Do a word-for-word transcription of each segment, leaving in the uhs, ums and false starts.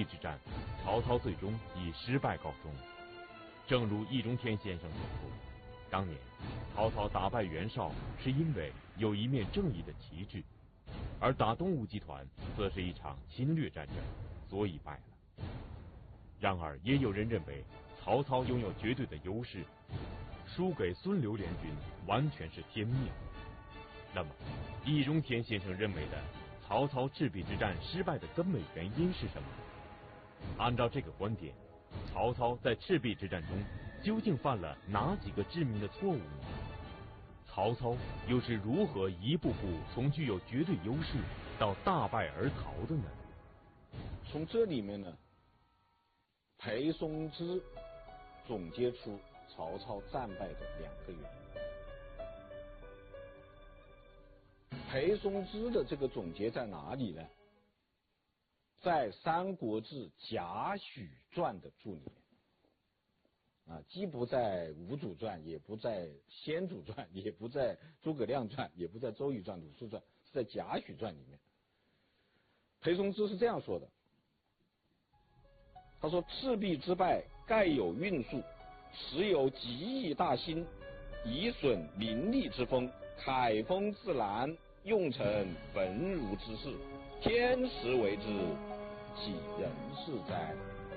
之战，曹操最终以失败告终。正如易中天先生所说，当年曹操打败袁绍是因为有一面正义的旗帜，而打东吴集团则是一场侵略战争，所以败了。然而也有人认为曹操拥有绝对的优势，输给孙刘联军完全是天命。那么易中天先生认为的曹操赤壁之战失败的根本原因是什么？按照这个观点，曹操在赤壁之战中究竟犯了哪几个致命的错误呢？曹操又是如何一步步从具有绝对优势到大败而逃的呢？ 从这里面呢，裴松之总结出曹操战败的两个原因。裴松之的这个总结在哪里呢？在《三国志·贾诩传》的注里面，啊，既不在吴主传，也不在先主传，也不在诸葛亮传，也不在周瑜传、鲁肃传，是在贾诩传里面。裴松之是这样说的，他说：“赤壁之败，盖有运数，实有极易大兴，以损名利之风，凯风自澜，用成焚儒之势，天时为之，岂人事哉？”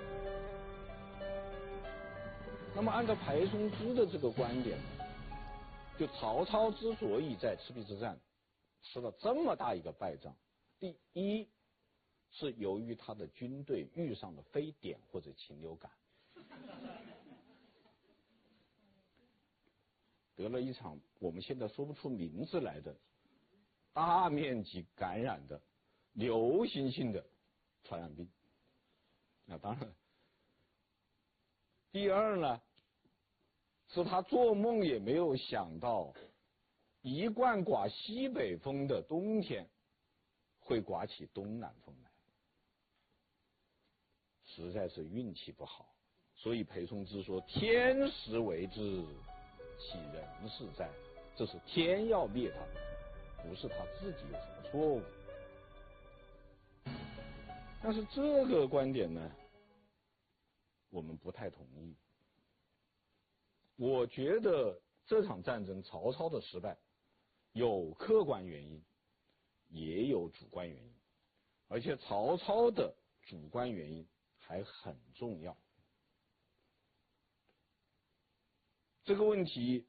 那么按照裴松之的这个观点，就曹操之所以在赤壁之战吃了这么大一个败仗，第一是由于他的军队遇上了非典或者禽流感，得了一场我们现在说不出名字来的大面积感染的流行性的传染病。那当然，第二呢，是他做梦也没有想到，一贯刮西北风的冬天会刮起东南风来，实在是运气不好。所以裴松之说：“天时为之，岂人事哉？”这是天要灭他，不是他自己有什么错误。但是这个观点呢，我们不太同意。我觉得这场战争曹操的失败有客观原因，也有主观原因，而且曹操的主观原因还很重要。这个问题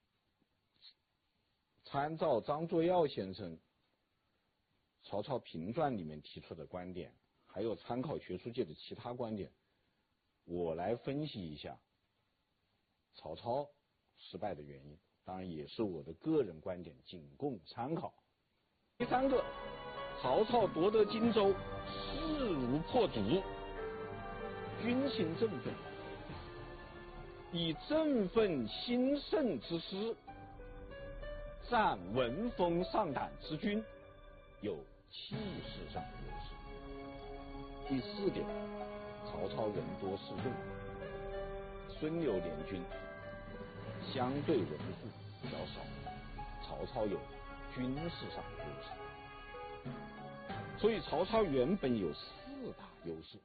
参照张作耀先生《曹操评传》里面提出的观点，还有参考学术界的其他观点，我来分析一下曹操失败的原因，当然也是我的个人观点，仅供参考。第三个，曹操夺得荆州，势如破竹，军心振奋，以振奋兴盛之师，战闻风丧胆之军，有气势上的优势。第四点，曹操人多势众，孙刘联军相对人数比较少，曹操有军事上的优势，所以曹操原本有四大优势，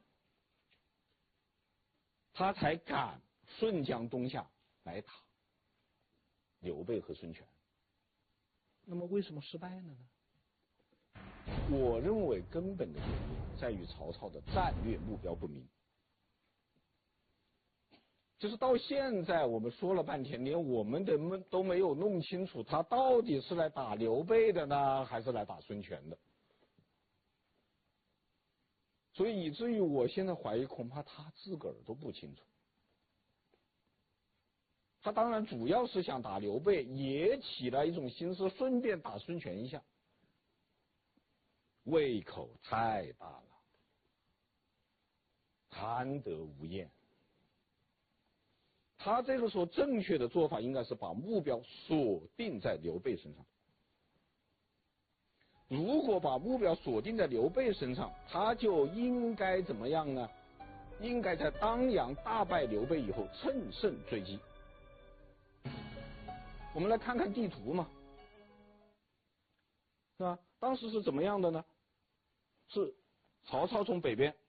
他才敢顺江东下来打刘备和孙权。那么为什么失败了呢？我认为根本的原因在于曹操的战略目标不明。就是到现在我们说了半天，连我们的都没有弄清楚他到底是来打刘备的呢，还是来打孙权的。所以以至于我现在怀疑，恐怕他自个儿都不清楚。他当然主要是想打刘备，也起了一种心思，顺便打孙权一下，胃口太大了，贪得无厌。他这个时候正确的做法应该是把目标锁定在刘备身上。如果把目标锁定在刘备身上，他就应该怎么样呢？应该在当阳大败刘备以后乘胜追击。我们来看看地图嘛，是吧？当时是怎么样的呢？是曹操从北边